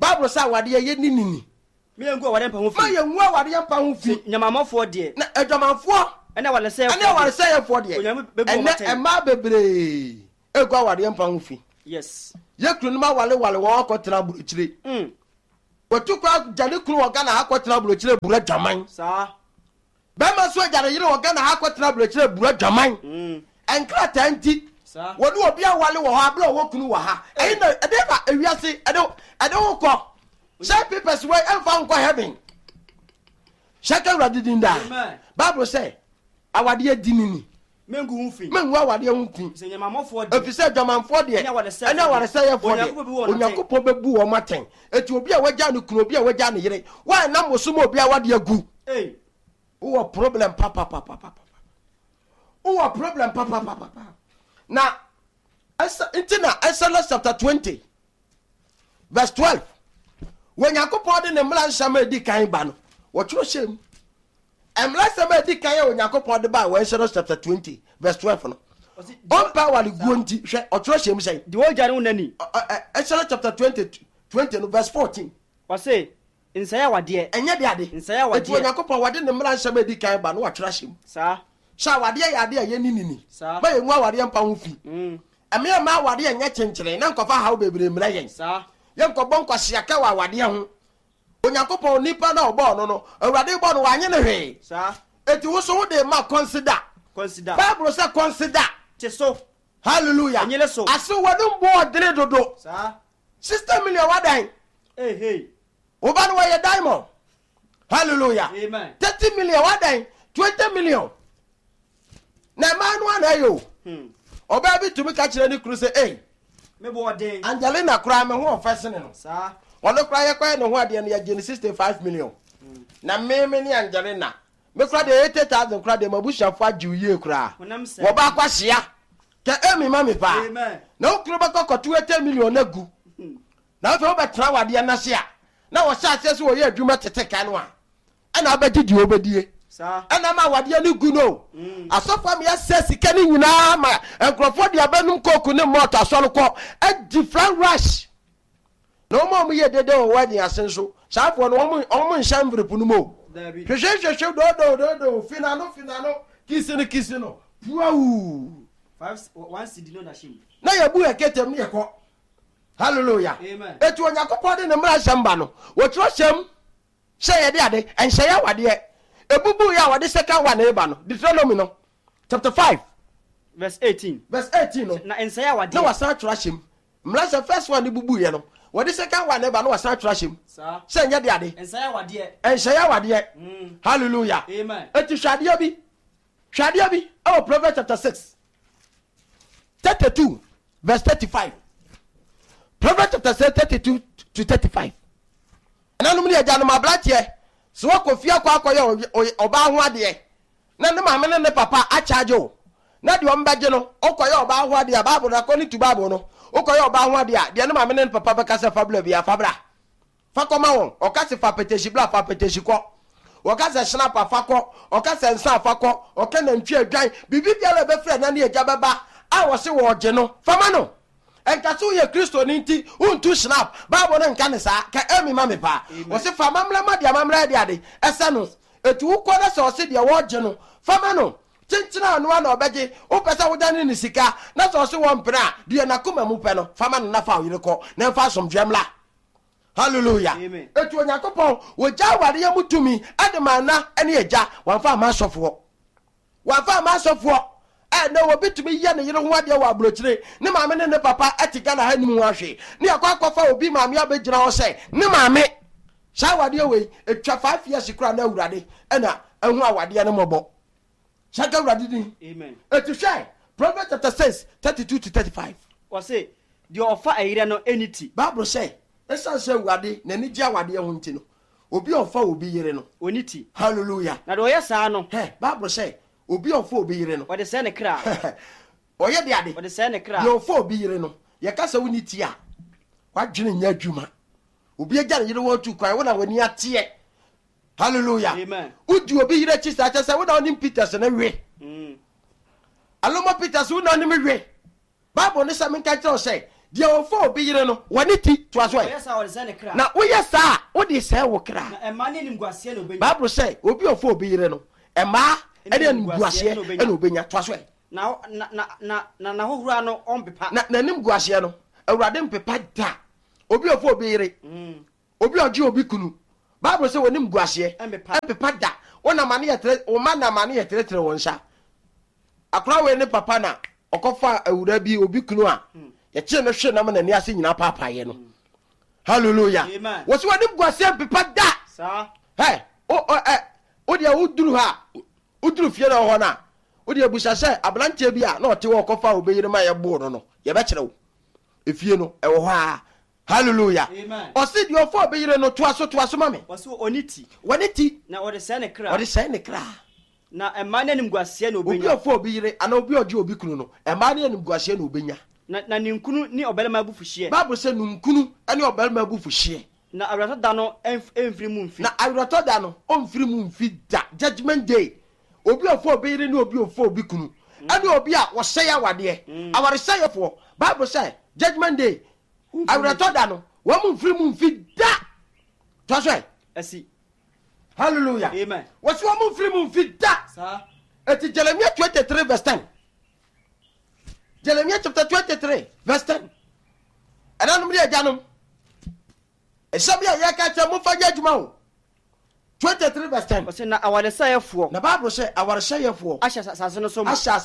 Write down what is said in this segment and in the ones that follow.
Bible say awade ye ninini me ngu awade mpa ho fi ma ye ngu awade mpa ho fi nyamamofo de na adwamanfo ene wale say ye for de ene ema bebre egu awade mpa ho fi yes ye kru no ma wale wo akotena buruchire wotu kwa jale kru wo Ghana akotena buruchire bura dwaman sa be ma so jare yire wo Ghana akotena buruchire bura dwaman enkra tanti sa wonu obi awale wo ha bla wo kunu wo ha eyi na ede ba ewiase ede wo ko say people's way and found heaven shaka radidinda Bible say awade adinini mengu hunfi mengu awade hunfi se nyamamofo de efise dwamanfo de ene ware say ye for de onyakopo bebu wo maten eti obi a wagya no kunu obi a wagya no yire wa na mosumo obi a wade agu wo problem papa wo problem papa na Exodus chapter 20 verse 12 when Yakobo de nemla nsama edi kan ba no wo tworo shem emla nsama edi kan ya when Yakobo de ba Exodus chapter 20 verse 12 no on power le guonti hwe o tworo shem say de wo jare unani Exodus chapter 20 no verse 14 o say nsaya wade enye de ade nsaya wade when Yakobo wade nemla nsama edi kan ba no wo tworo shem sa sha wade ya ade ye ninini ba ye nwa wade mpa ho fi eme ma wade enye chenchire na nkofa ha bebre mra yen sa yenko bonko siaka wa wade ho onyankopon nipa na obo no awurade bo no wanye ne hwe sa eti wo so wo de ma consider Bible say consider te so hallelujah anyele so aso wadum bo odre dodo sa 60 million wadan oba no ye diamond hallelujah amen 30 million wadan 20 million na manu anayo oba bi tumi ka kire ni kru say me bo den Angelina kura me ho ofesene no sa ono kura ye kwa ne ho ade no ya gene 65 million na me ni Angelina me kura de 80,000 kura de mabusha fa jiwie kura wo ba kwa hia ke emi ma me pa na okuru ba kokoto 80 million na gu na fe obetra wade na hia na wo sha ase so wo ye adwuma tete kan no a na obedidi obedie ana ma wade ni gu no asofa me ase sika ni nyina ma enkrofo de abanum koku ne motor asoro ko a different rush no mo ye dede o wadi asenso safo no omo nshamvre punu mo hwehwehwehwe do finano kisino puau 1 cedi no na shim na yabu eketem ne yeko hallelujah amen etu onyakopo de ne mra shamba no wo tro shem she de ade enhye ya wade ebubu ya wade second one eba no Deuteronomy no chapter 5 verse 18 no na ensaya wade na wasa tro shem mra se first one bubu ye no wade second one eba no wasa tro shem sa she nya de ade ensaya wade hallelujah amen etu hwade bi oh Proverbs chapter 6 32 verse 35 Proverbs chapter 6 32 to 35 enanum ne agya no mabratie so wakofia kwa akoye oba ho ade na ne maame ne papa a charge o na de ombaje no okoye oba ho ade Bible na according to Bible no okoye oba ho ade de ne maame ne papa be ka se fabula bia fabra fakoma won o ka se fa peteshi bla fa peteshi ko o ka se snap afako o ka se nsa afako o ka na ntwe adwan bibi bia le be frɛ na ne agya beba a wo se wo gye no fama no enkaso ye Kristo ni nti untu snap Bible no nka ne sa ka emi ma me pa wo se fa mamla ma dia mamla dia de ese no etu ukọ na se o se dia wo gye no fama no chinchina anu na obeje o pesa wo dane ni sika na se o se wo mpena dia na kuma mu pe no fama no na fa yire ko na fa somdwemla hallelujah etu Onyankopon wo ja ware ya mutumi ademana ene eja wan fa ma sofo na wo bitumi ye ne yire ho ade wa abrochire ne maame ne papa atika na hanim ho ahwe ne akwafa obi maame abegyina ho se ne maame sha wade we etwa 5 years kura na awurade na ehu awade ne mobo shaka awurade din amen etu hwai Proverbs chapter 6 32 to 35 o say the offer ayire no enity Bible say esa se awurade na ni dia awade ho nti no obi ofa obi yire no oniti hallelujah na do ye saa no Bible say obi ofo obi yire no o de se ne kra oye de ade o de se ne kra ye ofo obi yire no ye kasa woni ti a kwadwene nya adwuma obi agya yire wo tu kwan wona wani ate hallelujah amen udi obi yire chi sa cha wona oni Peters na we aloma Peters wona oni me we Bible ne sa men ka tell say de ofo obi yire no woni ti to aso e na woyɛ saa wodi sɛ wo kra na ema ne nimguase na obenya Bible say obi ofo obi yire no ema ene nimguase ene obenya to aso e na hohura no ompepa na nimguase no awurade mpepa da obi ofo obi yire obi oji obi kunu Bible say woni nimguase empepa da wona mane yetre o ma na mane yetre won sha akra we ne papa na okofa awura bi obi kunu a ye kire no hwe na ma nani ase nyina papa ye no hallelujah wo so woni nimguase empepa da sa hey o dia uduru ha uduru fie na ho na o dia busa se ablantie bi a na ote wo okofa obeyire ma ye bo no ye be kire wo efie no e wo ho a hallelujah o se di ofo obeyire no to aso mame wo so oniti na o de se ne kra na ema ne nimguase na obenya obi ofo obeyire ana obi oje obi kunu no ema ne nimguase na obenya na ne nkunu ni obelema bufuhie Bible say nkunu ani obelema bufuhie na awrato da no emfiri mu mfi na awrato da no omfiri mu mfi da judgment day obi ofo obeyire ni obi ofo obi kunu ani obi a wo sey awade aware seyefo Bible say judgment day awrato da no wo mu mfiri mu mfi da to so asi hallelujah amen wo so mu mfiri mu mfi da sa eti Jeremiah 23 verse 10 Jeremiah chapter 23 verse 10 ananum de ajanum esabia yaka cha mu faja adwuma o 23 verse 10 o se na awade sayefo na Bible say aware sayefo asha sase no so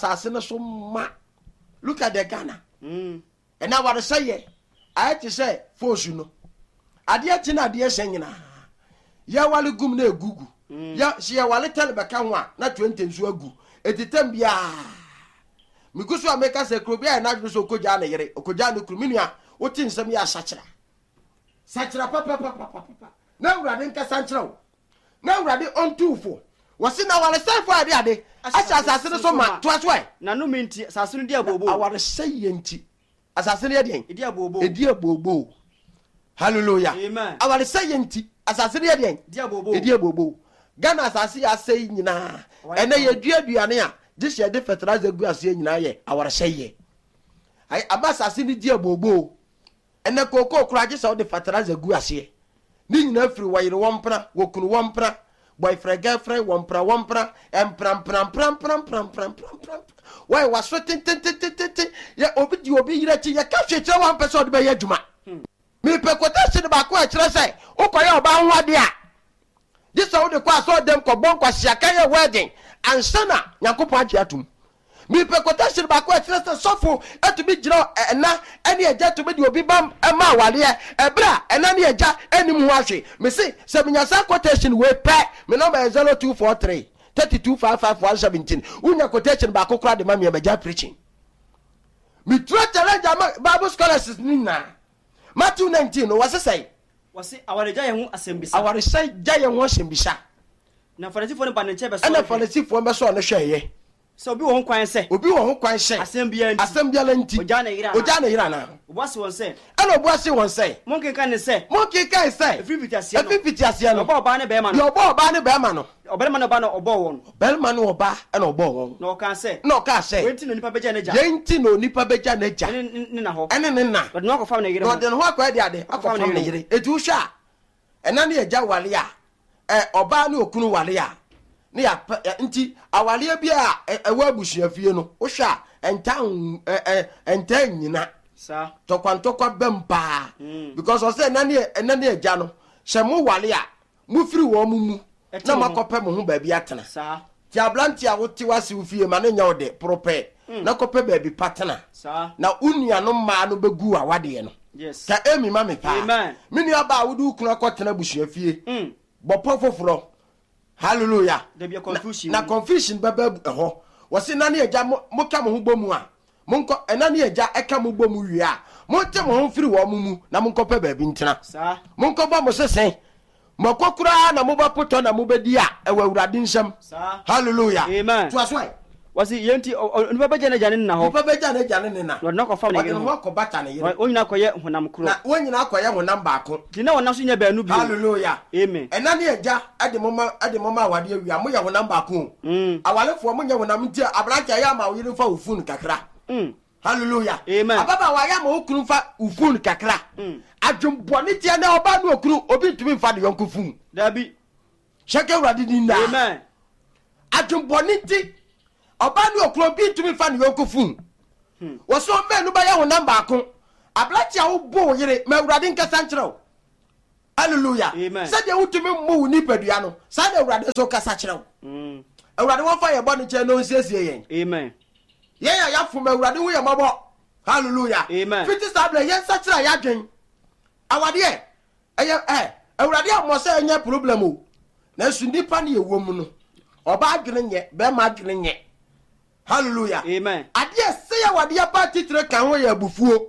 ma look at the Ghana and aware saye I to say force no ade ati na ade esenyina ya wale gum na egugu ya si ya wale tele beka ho a na 20 nso agu etitam bia migusu ameka se krobia na dwo so koja na yere okoja no kruminu wo tin nsam ya sachira papa na urade nka sanchira wo na urade ontufo wose na wale sayefo ade asha asase no so ma to aswe na no minti asase no di abobo aware sayenti asase no ye edi abobo hallelujah amen aware sayenti asase no ye edi abobo Ghana asase ya sei nyina ene ye duaduane a jise de fertilizer gu ase nyina ye aware saye ai abasase ni di abobo ene koko kura jise o de fertilizer gu ase ni nyina firi wayire wompra wokunu wompra boyfriend girlfriend wompra empram why was so tin ya obi yire chi ya ka hwetire wan person de be ya djuma mi pe quotation ba ko a kire sai ukoye oba ho ade a this how de kwa so dem ko bon kwasia kan ye wedding ansana yakopon age atum mi pe quotation ba ko a kire sai sofo etumi giro na ene eja to be de obi bam e ma wale e bra ena ne eja enim ho ahwe me say se minyasa quotation we pe me number 0243 325517 unya quotation ba ko kra de ma me eja preaching mi try challenge Bible scholars nina Matthew 19 no was say aware ja ye ho asembisa aware say ja ye ho asembisa na farisifo ne ba ne nche be so na farisifo be so no hweye so obi wo ho kwan se asembia lanti oja na yira na obuase won se ana obuase won se monke kan se efifiti asia no oba oba ne be ma no obelma no ba no obo won belma no oba na obo won na o kan se wenti no nipa beja na ja ni na ho ene ne na but no ko fam na yire no de ho akwa de ade akwa fam na yire etu hwa ena ne eja wale a oba ne okunu wale a ne ya nti awale bia ewa abusuafie no wo hwa enta nyina sa tokwantokwa bempa because o say ena ne eja no hye mo wale a mu firi wo mu na makope mo ho ba bi atena sa ti ablanti a wote wase ufie ma ne nya wo de prope na kope ba bi patena sa na unua no ma no begu awade no yes ka emi ma me pa me nua ba wodu kunu akotena busuafie bopo foforo hallelujah na confusion baba ho wose na ne eja mo ka mo ho bomu a monko ena ne eja eka mo bomu wi a mo te mo ho firi wo mu na monko pe ba bi ntena sa monko ba mo sesen makokura na mo ba poto na mo bedi a ewa urade nsam hallelujah amen to aswai wasi yenti nipa beja na jane na ho nipa beja na jane ne na no ko fam na yire ho ko bata na yire onyina koye honam kro na onyina koye honam baako dina wona so nya baanu bi hallelujah amen ena ne eja ade mama awade awia mo ya honam baako awalefo mo nya honam ntia abrancha ya ma yire fa ofun kakra hallelujah amen ababa wa ya ma okunu fa ufun kakra adwumboni tie na oba no okunu obi ntumi fa de yonko fun dabi sheke urade dinda amen adwumboni ti oba no okunu obi ntumi fa de yonko fun wo so me no ba ya ho number akon ablatia wo bo yire ma urade nkasa nkyerɛw hallelujah said you to me mu ni padua no said urade so kasa kyerɛw urade wo fa ye bo ne kyerɛ no nsiesie yen amen yeah ya fo ma urade wo ye mabo hallelujah amen fiti stable yen sa kyerɛ ya dwen awade urade amo se enya problem o na su nipa ne ewo mu no oba adwene nye be ma adwene nye hallelujah amen ade se ya wade ya pa titire kan ho ya bufuo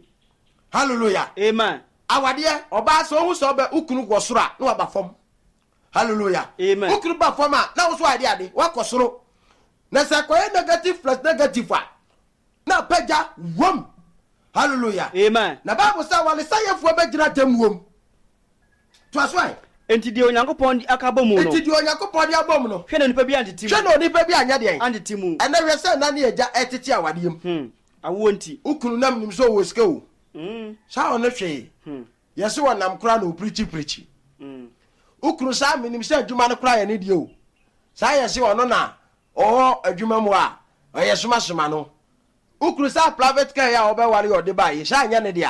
hallelujah amen awade oba so hu so be ukunu gwosoro na waba fom hallelujah amen ukunu ba fom na wo so ade wa kosoro na se koye negative plus negative na peja wom hallelujah amen na bible say wale sayefo be gira tem wom to aswai enti di onyankopon aka bom no enti di onyankopon di abom no hwe na nipa bi antitimu hwe na nipa bi anya de antitimu ena hwe se na ne eja etiti awadem awo nti ukunu nam nim so wo sika o sa ono hwe yesi wonam kra no preach ukunu sa minim se adwuma no kra ye ne die o sa yesi wono na adwuma mu a oyesuma soma no ukunu sa private car ya obeware ode ba ye sha anya ne dia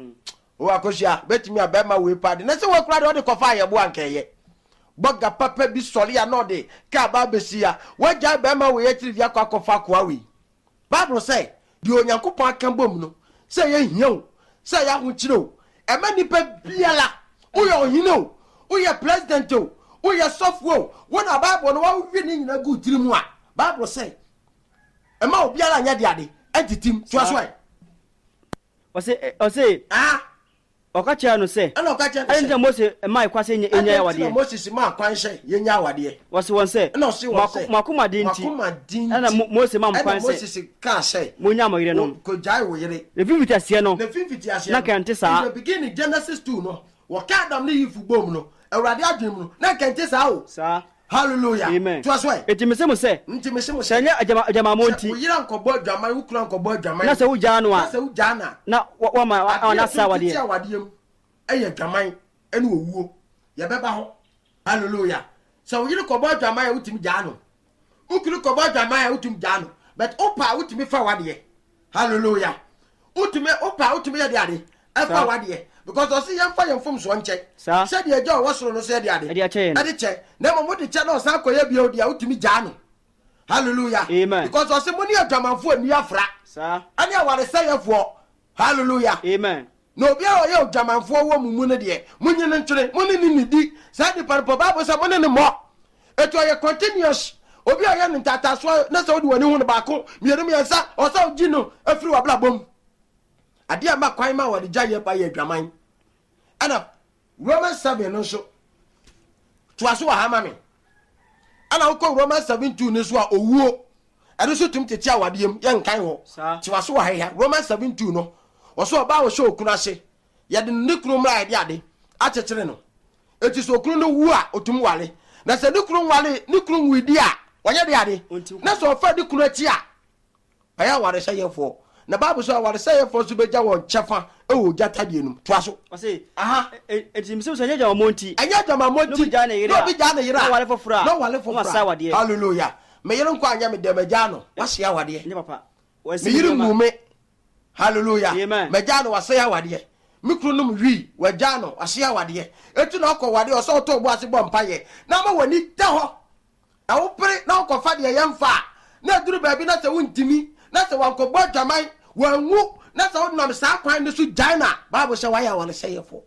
o akosia betimi abema we pad na se we kura de ode kofa ye bo ankeye boga papa bi sori ya no de ka ba besia waja abema we ye tiri dia kofa kwa we bible say di onyankopon aka bom no se ye hian se ya hu kiro e ma nipa biala wo ye ohine o wo ye president o wo ye software wo na bible no wa wi ni nyina gu tiri mu a bible say e ma obiala anya de ade entitim to aso ai o se okacha no se ana okacha no se anje Mose mai kwase enya ya wade Moses ma kwan hye yenya wade wose won se na se won se makoma dinti ana Mose ma kwan se Moses ka se munya ma yire no ko jai wo yire le fifiti ase no le fifiti ase na kante sa the beginning Genesis 2 no wo ka Adam ne yifu bom no awurade adwem no na kante sa o sa hallelujah amen to aso etimese mo se senya ajama monti wo yira nkobo adwaman wo kura nkobo adwaman na se wo janu a na se wo jana na wo ma na sa wade eye adwaman ene owuo ye beba ho hallelujah so wo yira nkobo adwaman wo timi jano wo kura nkobo adwaman wo timi jano but opa wo timi fa wade hallelujah opa wo timi ya de ade efa wade because o see yam fa yam fom so nche said ye jo wo soro no said ye ade che na mo de che no san koye bia odi a utimi ja no hallelujah amen because o see mo ni adwamanfo ani afra sa ani aware sayefo hallelujah amen no bia o ye adwamanfo wo mumu ne de munyi ne ntwere mo ni di said the bible say mo ne mo eto ye continuous obi o ye ntata so na so odi wani hu ne ba ko mienu yensa o so gi no afiri wa bla bom ade ama kwan ma wadi jaye pa ye adwaman ana Romans 7 no so to aso wa hama me ana uko Romans 7:2 ne so a owuo ade so tum tete awadiem ye nkan ho to aso wa ha Romans 7:2 no wo so ba wo so okunu ase ye de ne kunu mra ade ade achechire no eti so okunu no wu a otum wale na se ne kunu wale ne kunu widi a wonye de ade na so fa de kunu achi a aya ware sha yefo na babu so ware say for so beja won chefa e wo jata die num to aso o say aha etimse so anya monti anya jama monti no bi jana yira no wale fofura hallelujah me yero nko anya me de meja no wase awade ne papa me yiri mume hallelujah me jana wase awade mikru num wi waja no wase awade etu na okọ wade o so to bo ase bo mpaye na ma wani te ho na wo pere na okọ fa de yemfa na duru ba bi na se wuntimi na se wanko bo jaman wanwu na se wonam sa kwan ne so jaina bible say why wale sayefo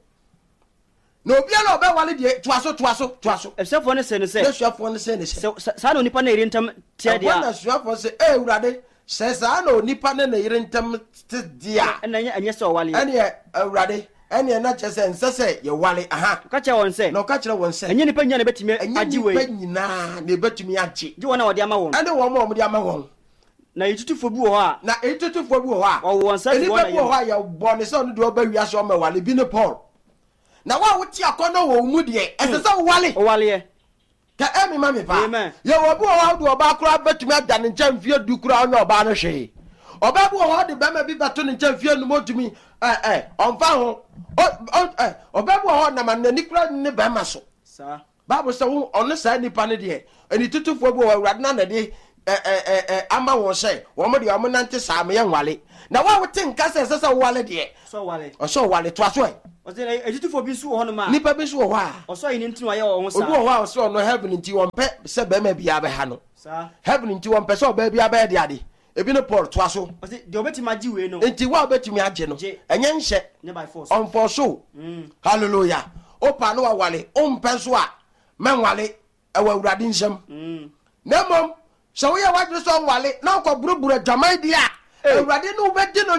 no bia na obe wale de tuaso efsefo ne se ne se efsefo ne se ne se sa no nipa na yire ntam tia dia na efsefo se urade se sa no nipa na yire ntam dia na anya se wale ene urade ene na chese nsese ye wale aha ka che won se no ka kire won se enye nipa nya na betimi agiwe nipa nyina na betimi agi ji wona wode ama won ene won mo de ama won na yitutufo bi wo ha na yitutufo bi wo ha o won sa bi wona wo ha ya bo ne so no de oba wiase o ma wale bi ne Paul na wa wo ti akono wo mu de ese so wale o wale ka emi ma me pa ye wo bi wo ha do oba kura betumi ada ne ncha mfie du kura onye oba no hwe obabu ho de bema bi bato ne nche fie no modumi onfa ho obabu ho na man nani kura ne bema so sa Bible say ono sa nipa ne de eni tutufo bi wo awurade na de ama wo say wo mo de o mo nante sa me yanwale na wa wote nka se se wale de so wale o so wale to aso o say ejitufo bi su ho no ma nipa bi su wo ha o so yin ntinu aye wo ho sa obi wo ha o so no heaven nti won pe se bema bia be ha no sa heaven nti won pe so ba bia be de ade ebi no Paul to aso o say de obeti ma ji we no nti wa obetumi age no enye nhye ne by force on for so hallelujah opa no wa wale o mpe so a menwale ewa awurade nsem na mom so we wadwe so wale na ko buruburu adwaman dia awurade no bedi no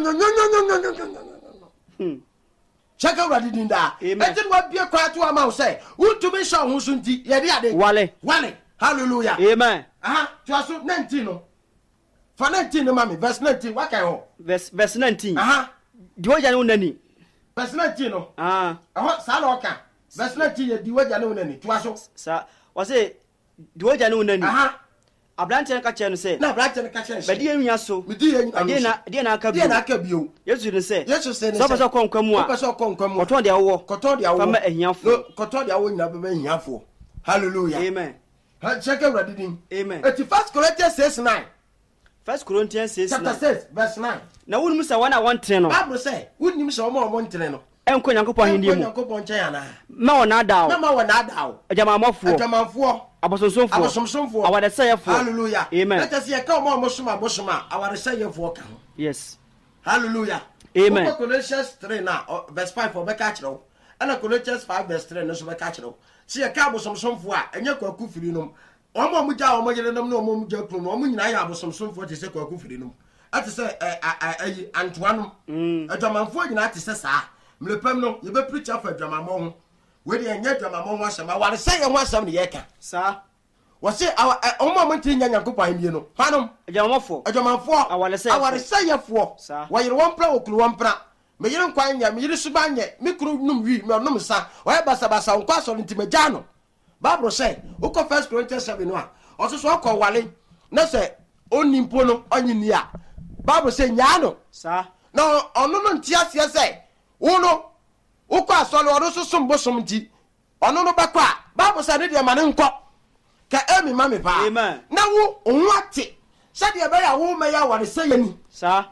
chaka awurade dinda enti wa bie kwa to ama wo say utumi sho ho so nti ye de ade wale hallelujah amen to aso 19 no for 19 no mami verse 19 wa kai ho verse 19 di oja no nani verse 19 no sa na oka verse 19 ye di oja no nani to aso sa wa say di oja no nani abrante ka che no say na abrante ka che be di enwia so me di enwia de na aka bio yesu ne say so pese konkwamu a pese konkwamu koto de awo fama ahiafo koto de awo nyina be ahiafo hallelujah amen check everybody din amen 1 Corinthians 6:9 1 Corinthians 6:9 chapter 6 verse 9 na wonu say wana wontre no Bible say wonu say omo ntre no enko nyankopon hindi mu nyankopon nche yana ma wona dawo na ma wona dawo adwamamafo abosonsomfo awadesayefo hallelujah amen let us hear come omo soma awadesayefo ka yes hallelujah amen Colossians 3 na verse 5 for beka kiro and Colossians 5 verse 3 no so beka kiro see ka abosonsomfo a enye kwaku firi nom omo mu ja omo yele nom na omo mu ja kru no omo nyina ya abosonsomfo te se kwaku firi nom ati se ayi antoanom adwamamfo nyina ati se saa mlepam no ye be preacher for adwamammo ho we de enye adwamammo ho asem aware se ye ho asem ne ye ka saa wo se omo mo nti nya nyankopon hie no hanom adwamamfo aware se ye fo wo yere won pra okuru won pra me yere nkwan nya me yere suba nye me kuru num wi me onum sa wo ye basa nkwa so nti me gya no Bible say uko 1 Corinthians 7 no a oso okọ wale na se onimpo no onyini a Bible say nya no saa na ono no ntia ase say wono uko asole odo so sombosom nti ono no bekọ a Bible say de ma ne nkọ ka emi ma me pa na wo onwate se de be ya wo me ya ware say yani saa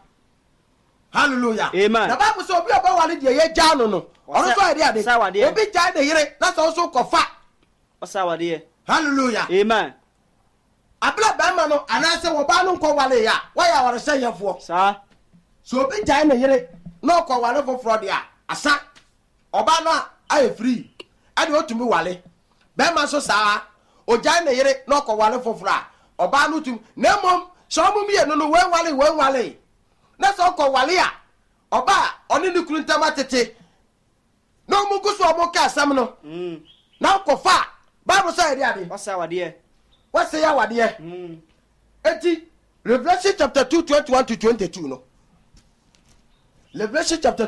hallelujah amen na Bible say obi oba wale de ye gya no no ono so ade ade obi gya de yire na so so kofa osawade hallelujah amen abla ba ma no anase wo ba no nkọ wale ya wa ya ware say yefo saa so obi gya na yire na okọ wale foforo de a asa oba no a free ade otumi wale ba ma so saa o gya na yire na okọ wale foforo a oba no tum na mom so mum ye no we wale na so okọ wale a oba oni ni kuru ntama tete no mu guso omo ka asam no na okọfa Bible say dey ade what's say awade eti Revelation chapter 2:21 to 22 no Revelation chapter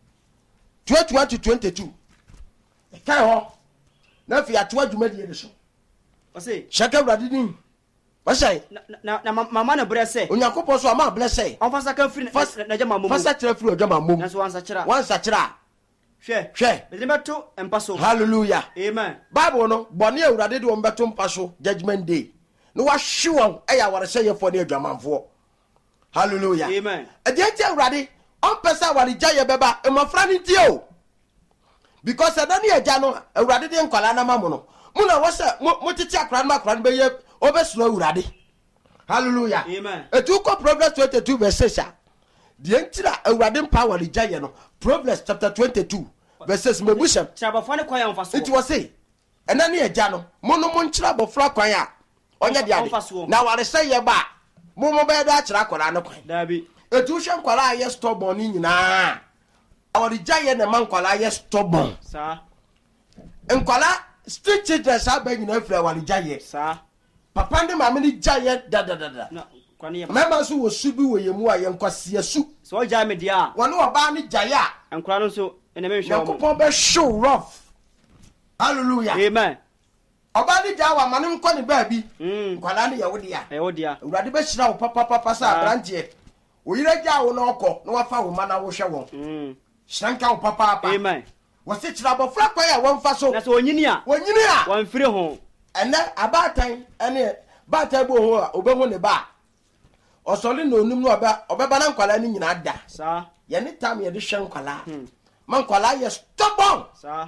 2:21 to 22 kai ho na fi atwa dwumadi ye so say shaka bradin say na mama na bless onyankopon so ama bless on fasa kan free na jama mom fasa tira free jama mom na so wansa kira hwe be meto empaso hallelujah amen Bible no bone awurade de on beto mpaso judgment day no wa hwewon eya ware say ye for na adwamanfo hallelujah amen ade awurade on pesa ware jaye beba emafra ni tie o because adani eja no awurade de nkwala na mamu no mu na wo se mo titi akra na akra be ye obesuro awurade hallelujah amen etu ko Proverbs 22 verse 6 de ntira awurade power ware jaye no Proverbs chapter 22 verses mebusha chabafo ne kwaya mfaso it was say enani eja no mo no mo nchira bofra kwan a onye de ade na ware say ye ba mo be da akira kwara no kwan dabi etu hwe nkwala ye stubborn ni nyina awari jaye na man nkwala ye stubborn sa nkwala street children sa ba nyina afra awari jaye sa papa ndi mama ni jaye da na kwani ye mama so wo subi wo yemu a ye nkwase su so ja me dia wonu oba ni jaye a nkwala no so ene me hwe yakopon be show rough hallelujah amen oba ni jawa mane nko ni ba bi nkwala ni ye wo dia e wo dia urade be hira wo papa sa branche oyire ja wo na okọ na wafa wo ma na wo hwe won shanka wo papa amen wo se kira bofra kwa ya won fa so na so onyini a wan fire ho ene abatan ene batan bo ho a obehu ne ba osole na onum no obeba na nkwala ni nyina da sa ye ne tam ye de hwe nkwala man nkwala ye stubborn sa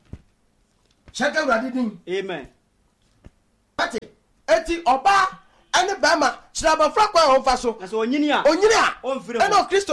shaka urade din amen ati eti oba ene ba ma kira bofra kwa ya won fa so na so onyini a on fire ho ene Kristo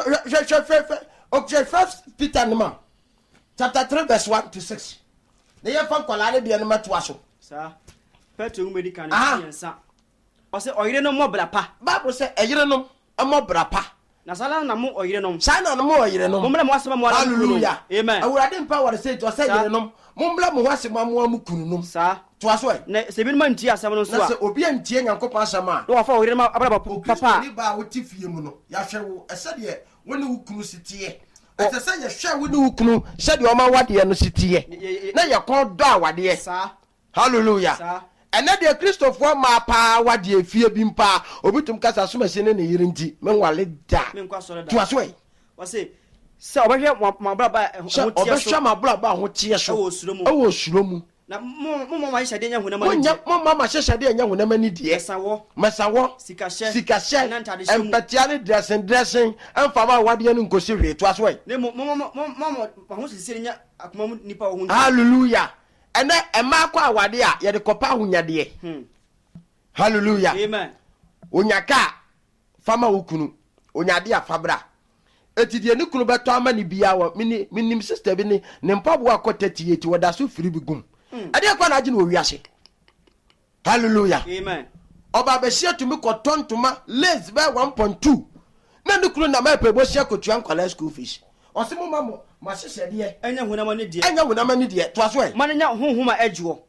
je first Peter nima chapter 3 verse 1 to 6 ne ye fa nkwala ne de ne matoa so sa Petro ngumedi kan yensa o se oyire no mo brapa Bible say eyire no mo brapa na sala na mo oyire no sana no mo oyire no mo mla mo asema mo ala hallelujah amen awurade mpa wore say to say eyire no mo mla mo asema mo amukunu no sa to aso e na se bi ma ntia asema no so a na se obi antie nyankopon asema no wafa oyire no abraba papa ni ba woti fie mu no ya hwe wo ese de woni wukunu sitie ese se ye hwe woni wukunu se de o ma wade no sitie na ye kon do awade sa hallelujah sa ene de Christopher ma pa wade afie bi mpa obitum kasa so machine ne yiri nti menwale da to aso e wase se obehwe mabraba ho tie so obehwe mabraba ho tie so o suromu na mo ma hyede nya hunama ni mo ma hyede nya hunama ni de masawo sikahye empatia ne dressing emfama wade no nkosi hwe to aso e ne mo ho sisiri nya akoma mu nipa ho hallelujah ene ema kwa awade a ye de kopa hunyade hallelujah amen onyaka fama wukunu onyade afabra etidie ne kunu beto ama ne bia wo minim sister bi ne mpabo akotati eti woda so firi bi gum ade kwa na agi no wiase hallelujah amen oba be hia tumi kotontoma les by 1.2 na ne kunu na ma pe bo hia kotua nkwala school fees osimo mamo masesede enya hunama ne de to aso e mannya honhoma adwo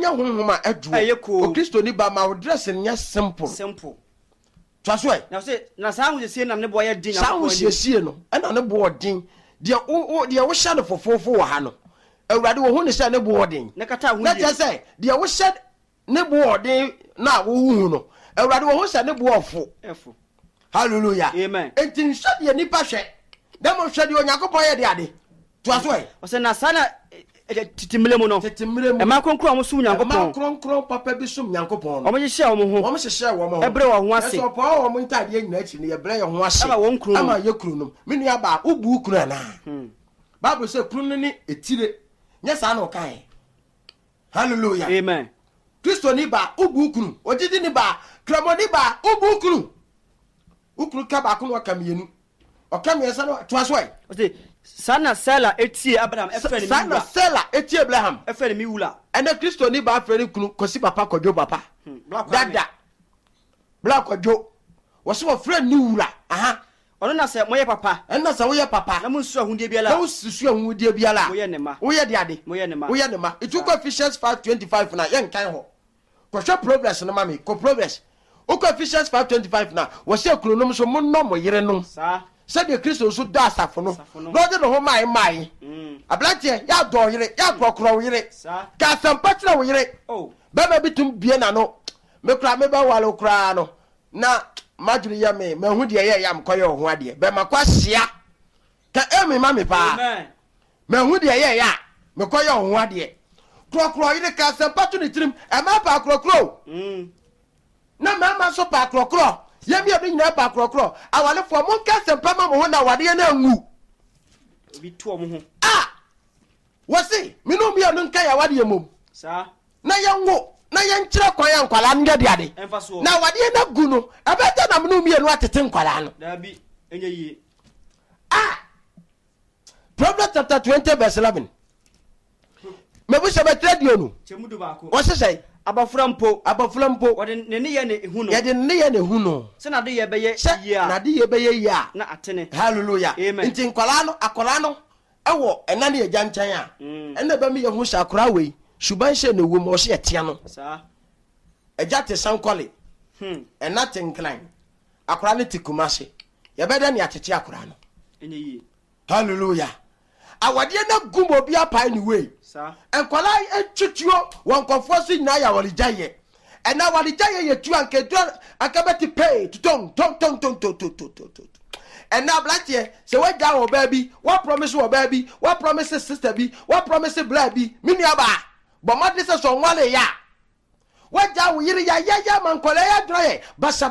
o Kristo ni ba ma dress nya simple to aso e na sa hu sie na ne boye din sa hu sie no na ne bo din de wo hya no fofofo wo ha no awurade wo hu ne hya ne bo din ne kata hu na je say de wo hya ne bo din na wo hu no awurade wo hu hya ne bo ofo hallelujah amen entin hya de nipa hwe dem hwe de onyankopon ye de ade to aso e o se na sana titimile mu no e ma kronkron mo su nyankopon ma kronkron papa bi sum nyankopon o mo hye wo mo ho ebre wo ho ase so pa wo mo ntade nyina achi ne ye bre ye ho ase ama ye kru no menu ya ba ubu kru na Bible say kru ni etire nya sa na kan hallelujah amen Kristo ni ba ubu kru ojidi ni ba kramo ni ba ubu kru ukru ka ba kunu akamienu okamiesa no to aso ai sana sela etie Abraham efere mi wula sana sela etie Abraham efere mi wula ene Kristo ni ba fere kunu kosi papa kodwo papa dada black kodwo wo so fere ni wula aha ono na se moye papa ena se wo ye papa na munsu ahundie biala na ususu ahundie biala wo ye ne ma wo ye de ade wo ye ne ma itu Ephesians 5:25 na ye nkan ho ko hwe progress no mami ko progress uko Ephesians 5:25 na wo se kunonom so mo no mo yere no sa said the Christo so da safo no Lord no ho mai ablantie ya do yire ya krokro yire ka sampatra wo yire baba bitum bie na no me kra me ba wale kra no na maduri ya me hu de ye ya mkoye ho ade be makwa hia ka emi ma me pa amen me hu de ye ya me koye ho ade krokro yire ka sampatu ni trim e ma pa krokro na mama so pa krokro yemi obi nyina pa krokro awale fo mo ka sempa ma mo ho na wade na ngu obi to mo ho wasi minu mi anu nka ya wade mom sa na ye ngu na ye nkyere kwan ya nkwala nge de ade na wade na gu no abeta na minu mi anu atete nkwala no da bi enye yi Proverbs chapter 20 verse 11 me bu se betradio no chemudu ba ko wose sei abafura mpo wode ne ye ne hu no ye de ne ye ne hu no se na de ye beye ya na de ye beye ya na atene hallelujah nti nkwala no akola no ewo ena ne ye gyanchan a ena ba mi ye hu sakura we shuban hye ne wo mo hye etia no sa eja te sankole ena te nklan akola ne tikumase ye beda ne atete akola no enye yi hallelujah awade na gumo bia pa ni we sa enkwala etutuo wonkofo so nyina ya walijaye ena walijaye ye tu anke do akabeti pay ton and now black here say what down or baby what promise or baby what promises sister be what promises blood be miniaba but what this is on one ya what down we ya man kolaya dry basa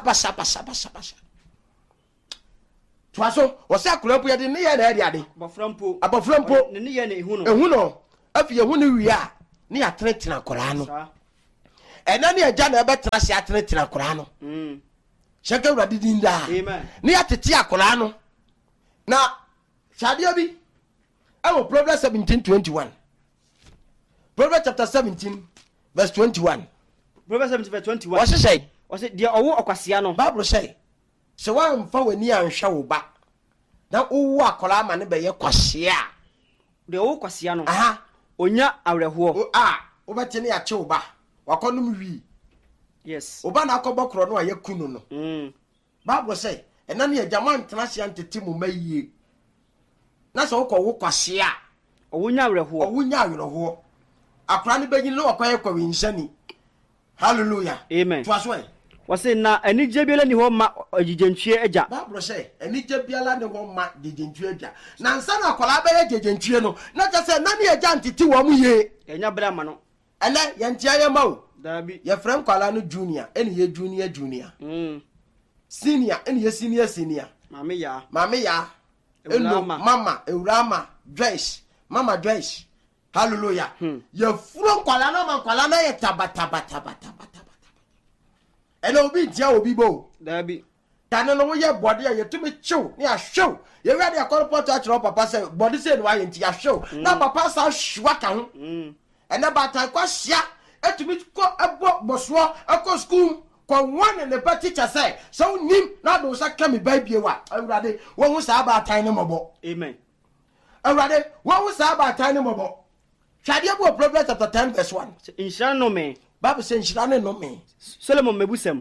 twaso wose akulampu ya de ne ya na ya de aboframpo ne ya na ehuno afi ehunu wi a ne ya tretina koraa no ena ne agya na betra se atretina koraa no shaka urade dinda amen ne ya tete akoraa no na shadia bi awo Proverbs 17:21 Proverbs chapter 17 verse 21 Proverbs 17 verse 21 wose say de owo okwasia no Bible say se wan fa wani anhwa wo ba na owo akola ma ne be ye kwasia de owo kwasia no aha onya awreho wo bete ne ya che wo ba wakonum wi yes oba na akobokro no ayekunu no Bible say ena ne agama ntena sia ntete mu mayie na so wo kwasia owonya awreho akora ne begin no wakoye kwa winshani hallelujah amen twaso wase na anije biala ni ho ma agigentwie agya Bible say anije biala ni ho ma agigentwie agya na nsa na akola ba ye agigentwie no na ta say na ne agya ntete wo mu ye enya bra ma no ele ye ntia ye ma o dabi ye frem kwala no junior eni ye junior senior eni ye senior mama ya eno mama Eurama Joyce mama Joyce hallelujah ye furo kwala na ye tabata ene obi dia obi bo dabi tane no ye body ye tumi chiw ne a show ye ready akọ report to achiro papa say body say no aye nti a show na papa sa shwa ka ho ene bata kwa hia etumi ko ebo boso akọ school ko one ne pa teacher say so nim na do sa ka me baibie wa awurade wo hu sa ba tan ne mobo amen awurade wo hu sa ba tan ne mobo Shadia bo Proverbs chapter 10 verse 1 insha no me Bible say insha no me Solomon mebusem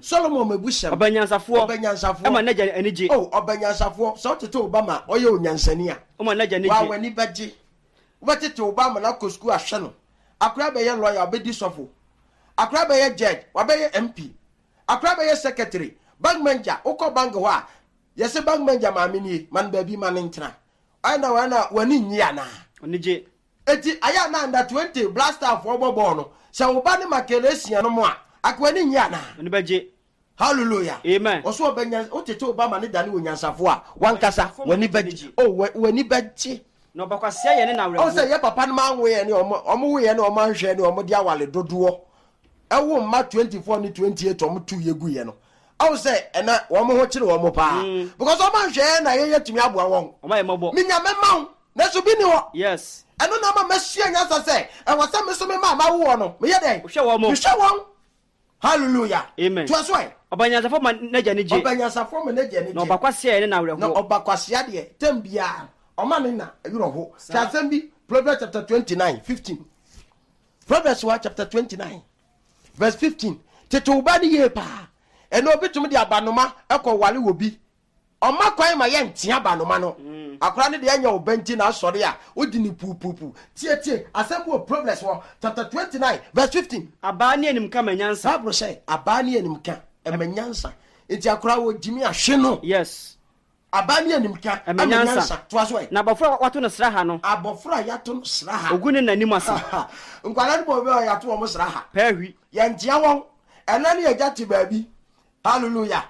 obanyansafo ama naja anije obanyansafo so tete Obama oye onyansani a oma naja anije wa wani baje wotete Obama na ko school ahwe no akura be ye lawyer obedi sofo akura be ye judge wa be ye MP akura be ye secretary bank manager uko bank ho a yese bank manager ma amini man ba bi man ntena ana wani nyia na onije eti aya na under 20 blaster for bobo no se oba ne makelesian no mo a akwani nyia na oni baje hallelujah amen oso obanya otete Obama ne dane onyansafo a wankasa wani baje wani baje no bakwasia ye ne na awreho o se ye papa no manwe ye ne omo we ye ne omo anhwe ne omo di awale dodowo ewo ma 24 ni 28 omo tu ye gu ye no o se ena omo ho kire omo pa because omo anhwe na ye yetumi aboa won omo ye mobo minya mema na so bi ni ho yes eno na ma masia nyasa se e wasa me so me ma wo no me ye den hwe won hallelujah amen to so obanyansafo ma naja anije obanyansafo ma naja anije no bakwasia ye ne na awreho no obakwasia de tambia oma ne na yuro ho Sambi Proverbs chapter 29:15 Proverbs chapter 29 verse 15 tete ubani ye pa eno obitum de abanoma ekọ wale wobi oma kwan ma ye ntia abanoma no akora ne de anya obanti na asore a odi ni pupupu tie Assembly of Proverbs chapter 29 verse 15 abani enim ka manyansa Bible say abani enim ka emanyansa enti akora wo jimi ahwe no yes abani animka amenyansa twaso na abofra wato no sraha no abofra yato no sraha ogune nanim ase nkwala ne bobe yato wo sraha pahwi yantia won enani agati baabi hallelujah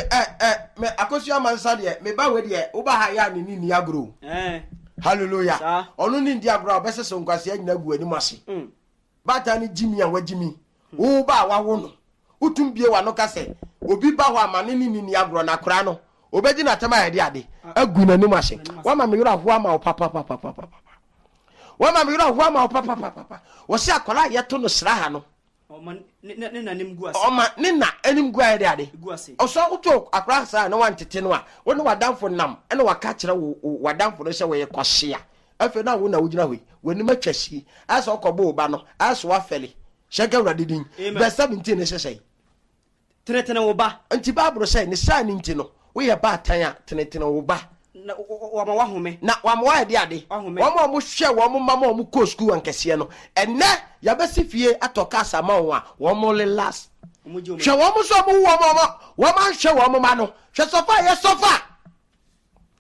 me akosua mansa de me ba we de wo ba ha ya ni ni agro hallelujah onu ni ndi agro obesese nkwase anyina gu anim ase bata ni jimi a wajimi wo ba wa wo no utumbie wa no kase obi ba ho amane ni agro na kora no obedi na tema yede ade agu na nim ase wa ma me yura ho ama papa wa ma me yura ho ama papa wo se akola yeto no sraha no oma ne na nim gu ase oma ne na anim gu ayede ade gu ase o so uto akora sa na wantete no a wo ne wadamfo nam ene waka kire wo wadamfo no se wo ye kwahye afi na wo na wugina hoi wani matwasi asa okobo oba no asa wafeli shega urade din verse 17 ne sesei tenetene wo ba anti Bible say ne sa ni nti no wo ye ba tan a tenetene wo ba na wa ma wahome na wa ma wa de ade wa ma mo hwe wa mo mama mo ko school ankese no enne ya besi fie atoka asama wo a wo mo le last hwe wo mo so mo wo ma hwe wo ma no hwe sofa ye sofa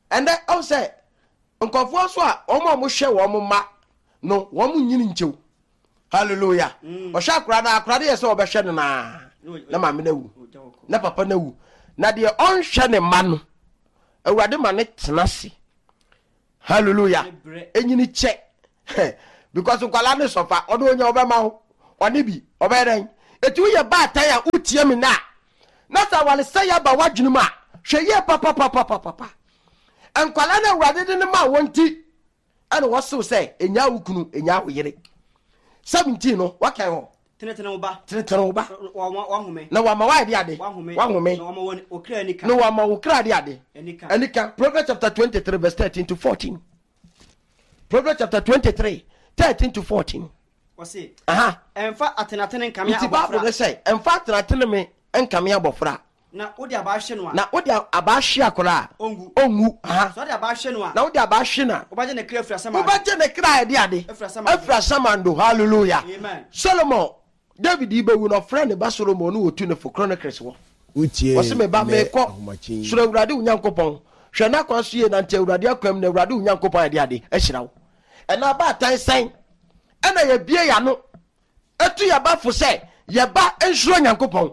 and then I say nkɔfoɔ so a ɔmo hwɛ wɔn ma no wɔn nyini nkyɛw hallelujah ɔhwɛ akora na akora de yɛ sɛ ɔbɛhwɛ no na maame na wu na papa na wu na deɛ ɔnhwɛ ne ma no awurade ma ne tena se hallelujah enyini kyɛ because nkwala ne sɔfa ɔde onya ɔbɛma ho ɔne bi ɔbɛyɛ etu yɛ baatan a utie mi na sa wale sɛ yɛ ba wadwene mu a hwɛ yɛ papa nkwala na awurade de ne ma wɔnti ɛna wɔsew sɛ enya wo kunu enya wo yere 17 no wakan ho tenetene wo ba wahome na wama wa de ade wahome na wama won okra anika na wama okra de ade anika Proverbs chapter 23 verse 13 to 14 Proverbs chapter 23 13 to 14 wase emfa atenatene nkame abofra Bible dey say emfa atenatene me nkame abofra na wodi abahwe no a na wodi abahwe akora ongu so wodi abahwe no a na wodi abahwe na obaje ne kra afra sama obaje ne kra de ade afra samando hallelujah amen Solomon David ibewu no friend ba Solomon no otu ne for Chronicles wo utie wose me ba me ko sura awurade unyankopon hwe na kwa so ye na nte awurade akwam na awurade unyankopon de ade ahyirawo ena ba tan san ena ye bie ya no etu ya ba fo se ye ba ensuro nyankopon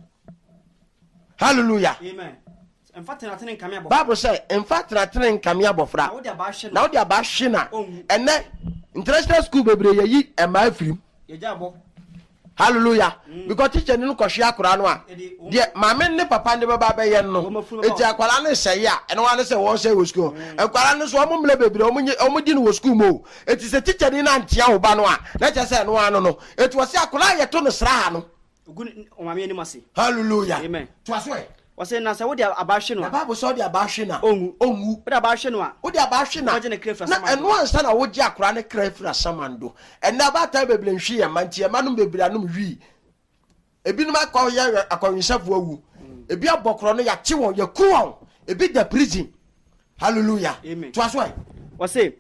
hallelujah amen emfa tenatene nkame abofra Bible say emfa tenatene nkame abofra na wodi abahwe na ene international school bebre ye yi ema afirim ye jabo hallelujah because teacher ni no kohwe akora no a de maame ne papa ne baba ba ye no eti akwala ne hye ya ene wa ne se wo hye wo school akwala ne so omo mle bebre omo di no wo school mo eti se teacher ni na ntia wo ba no a na che se no ano no eti wo se akwala ye to no sra ha no ogun o maame ni mase hallelujah amen to aso e wase na se wodi abahwe no a Bible so di abahwe na ongu wodi abahwe no a wodi abahwe na waje ne krefra na samando eno ansa na woji akora ne krefra samando ena ba ta bebre nhwe ye mantie manum bebre anum hwi ebi numa kwa ya akwanhwefo awu ebi abokro no ya che won ya ku won ebi da prison hallelujah to aso ai wase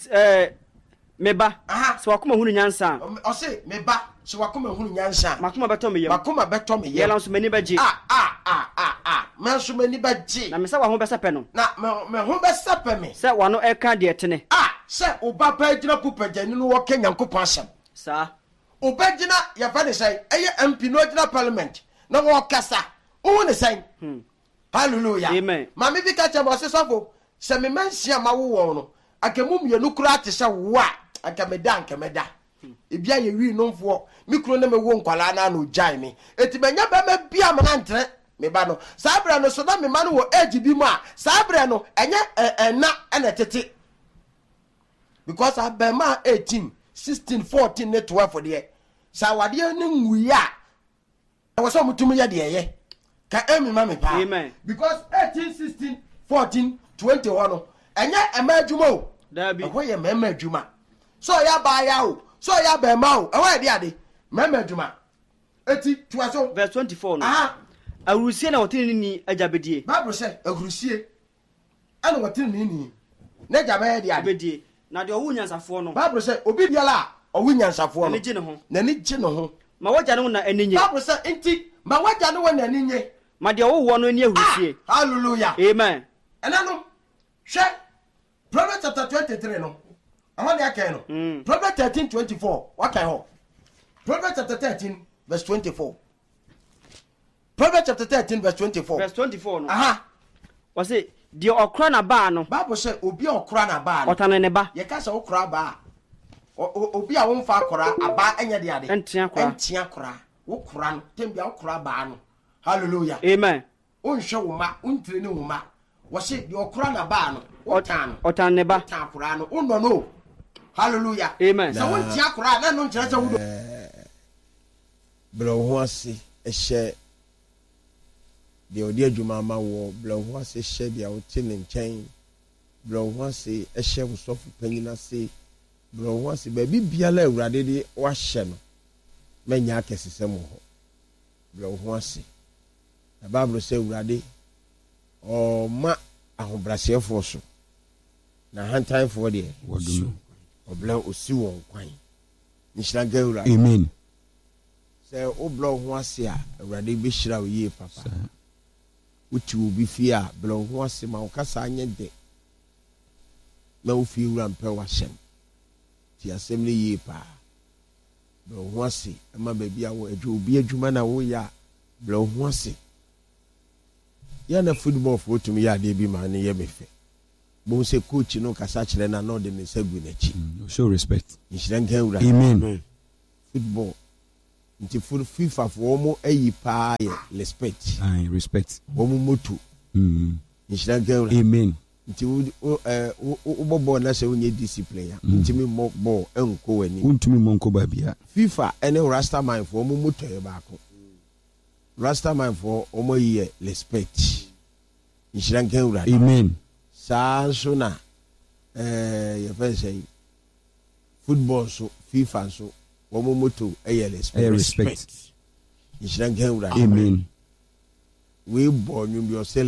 meba so wakoma hunu nyansa ose meba so wakoma hunu nyansa makoma beto me yem yela so mani baje manso mani baje na me se wa ho besepe no na me ho besepe me se wano eka de tene se oba pa gina kupagani no wo kenyankopon asem sa oba gina ya fa de sai eye MP no gina parliament na wo kasa o ne sai hallelujah amen mama bi ka chabo se sofo se me mansia ma wo no akemum ye no kura te se wo a akameda ebia ye wi no mfo mikro na me wo nkwala na no jai me eti benya ba ma bia me na ntre me ba no sabra no so na me ma no wo age bi mu a sabra no enye na ena tete because abema 18 16 14 ne 12 de sa wade ne nwuya e wo so mutum ye de ye ka emi ma me pa amen because 18 16 14 21 no enye ema adwuma o dabi ho ye mema adwuma so ya ba ya o so ya ba ma o e de ade mema adwuma eti tuaso verse 24 no awurusie na wotini ni ajabedie Bible say awurusie ana wotini ni na ajabe de ade abedie na de owu nyansafo no Bible say obi biala owu nyansafo no na gye ne ho na ni gye ne ho ma wagya ne na aninye Bible say enti ma wagya ne wo na aninye ma de owu no ani awurusie hallelujah amen enano hwe Proverbs chapter 23 no ahon de akai no Proverbs 13:24 wakai ho Proverbs chapter 13 verse 24 Proverbs chapter 13 verse 24 verse 24 no wase de okra na ba no Bible say obi okra na ba no otane ne ba ye ka say okra ba obi a won fa akora aba anya de ade entia kora wo kora no tembia okra ba no hallelujah amen onhwe wo ma ontire ne wo ma wase de okra na ba no otane ne ba ta kora no onno no hallelujah amen so won tia kora na no nkyerɛ sɛ wo do bro ho ase ehye de odi adwuma ma wo bro ho ase ehye de awote ne nkyɛn bro ho ase ehye wo sɔfo panyina se bro ho ase ba bibiala awurade de wahye no manya akɛsesɛ mo ho bro ho ase na Bible sɛ awurade o ma ahobrasefo so na hantanfo de wodum obla osi won kwan nhyira gawura amen sɛ o blo ho ase a awurade be hyira wo yie papa uti obi fi a blo ho ase ma wo kasa anye de na wo fi wura mpɛ wahyɛm ti asɛm ne yie paa bro ho ase ɛma baabi a wo obi adwuma na wo ya bro ho ase ya na football fo tumi ya de bi ma ne ye mefe bo se coach no kasa kyerɛ na no de ne sagu n'achi show respect nhyira wura amen football nti FIFA fo mo ayi paa ye respect respect wo mo moto nhyira wura amen nti wo ball na se wonye discipline ya nti me mo ball enko wani untumi monko ba bia FIFA ene Rastaman fo mo moto ye baako Rastaman fo omo yi respect nhyira wura amen saa so na ye fa say football so FIFA so wo mo moto e respect nhyira wura amen we born you yourself